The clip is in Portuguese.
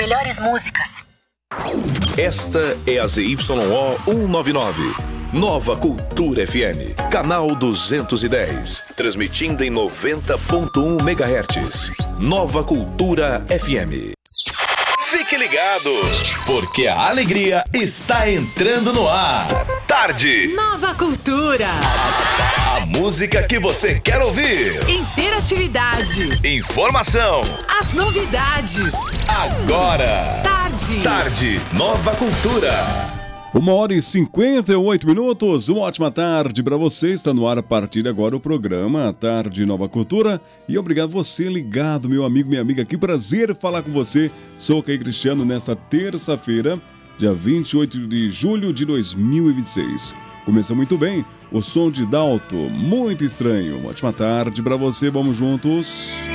melhores músicas. Esta é a ZYO 199. Nova Cultura FM, canal 210, transmitindo em 90.1 MHz. Nova Cultura FM. Fique ligado, porque a alegria está entrando no ar. Tarde. Nova Cultura. A música que você quer ouvir. Interatividade. Informação. As novidades. Agora. Tarde. Nova Cultura. 1h58. Uma ótima tarde para você. Está no ar a partir de agora o programa Tarde Nova Cultura. E obrigado você ligado, meu amigo, minha amiga. Que prazer falar com você. Sou o Caí Cristiano nesta terça-feira, dia 28 de julho de 2026. Começou muito bem. O som de Dalto, muito estranho. Uma ótima tarde para você. Vamos juntos.